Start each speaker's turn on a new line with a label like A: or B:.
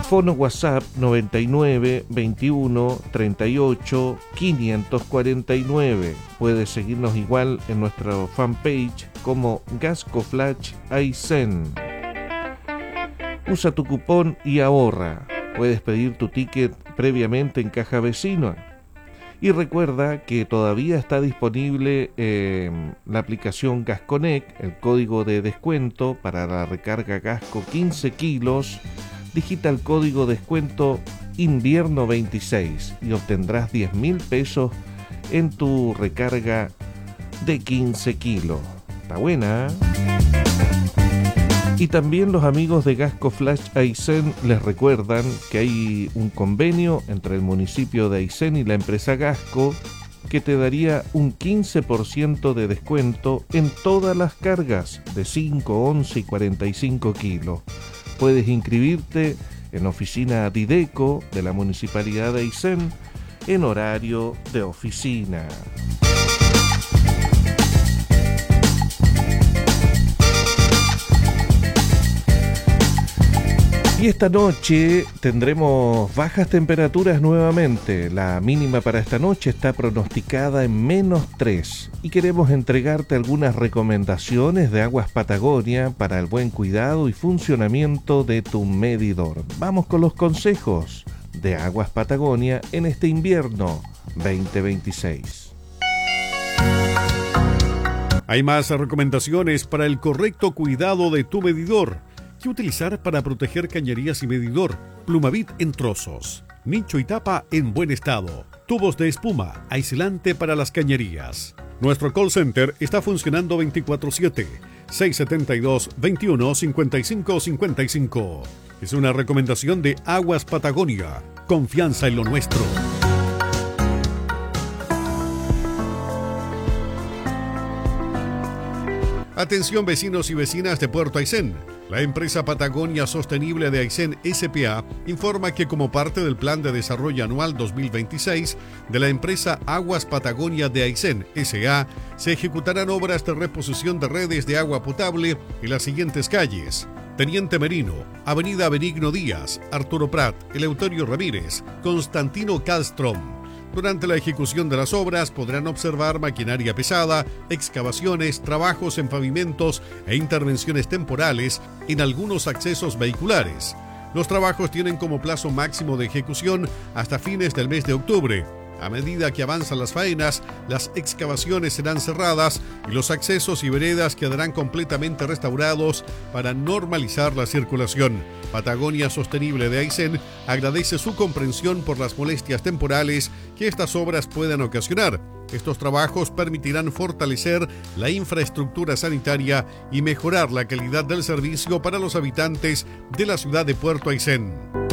A: Fono WhatsApp 99 21 38 549. Puedes seguirnos igual en nuestra fanpage como Gasco Flash Aysén. Usa tu cupón y ahorra. Puedes pedir tu ticket previamente en Caja Vecina. Y recuerda que todavía está disponible la aplicación Gasconec, el código de descuento para la recarga Gasco 15 kilos. Digita el código descuento invierno 26 y obtendrás 10.000 pesos en tu recarga de 15 kilos. Está buena, ¿eh? Y también los amigos de Gasco Flash Aysén les recuerdan que hay un convenio entre el municipio de Aysén y la empresa Gasco que te daría un 15% de descuento en todas las cargas de 5, 11 y 45 kilos. Puedes inscribirte en oficina Dideco de la Municipalidad de Aysén en horario de oficina. Y esta noche tendremos bajas temperaturas nuevamente. La mínima para esta noche está pronosticada en -3. Y queremos entregarte algunas recomendaciones de Aguas Patagonia para el buen cuidado y funcionamiento de tu medidor. Vamos con los consejos de Aguas Patagonia en este invierno 2026.
B: Hay más recomendaciones para el correcto cuidado de tu medidor. ¿Qué utilizar para proteger cañerías y medidor? Plumavit en trozos, nicho y tapa en buen estado, tubos de espuma, aislante para las cañerías. Nuestro call center está funcionando 24/7, 672-21-5555. Es una recomendación de Aguas Patagonia. Confianza en lo nuestro. Atención vecinos y vecinas de Puerto Aysén. La empresa Patagonia Sostenible de Aysén S.p.A. informa que como parte del Plan de Desarrollo Anual 2026 de la empresa Aguas Patagonia de Aysén S.A. se ejecutarán obras de reposición de redes de agua potable en las siguientes calles: Teniente Merino, Avenida Benigno Díaz, Arturo Prat, Eleuterio Ramírez, Constantino Kallström. Durante la ejecución de las obras podrán observar maquinaria pesada, excavaciones, trabajos en pavimentos e intervenciones temporales en algunos accesos vehiculares. Los trabajos tienen como plazo máximo de ejecución hasta fines del mes de octubre. A medida que avanzan las faenas, las excavaciones serán cerradas y los accesos y veredas quedarán completamente restaurados para normalizar la circulación. Patagonia Sostenible de Aysén agradece su comprensión por las molestias temporales que estas obras puedan ocasionar. Estos trabajos permitirán fortalecer la infraestructura sanitaria y mejorar la calidad del servicio para los habitantes de la ciudad de Puerto Aysén.